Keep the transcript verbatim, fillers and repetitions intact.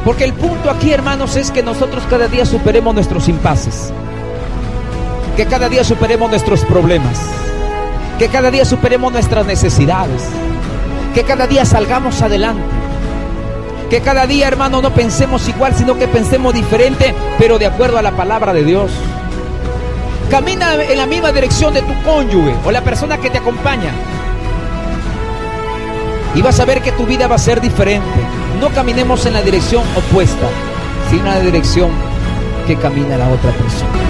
Porque el punto aquí, hermanos, es que nosotros cada día superemos nuestros impases, que cada día superemos nuestros problemas, que cada día superemos nuestras necesidades, que cada día salgamos adelante, que cada día, hermano, no pensemos igual, sino que pensemos diferente, pero de acuerdo a la palabra de Dios. Camina en la misma dirección de tu cónyuge o la persona que te acompaña, y vas a ver que tu vida va a ser diferente. No caminemos en la dirección opuesta, sino en la dirección que camina la otra persona.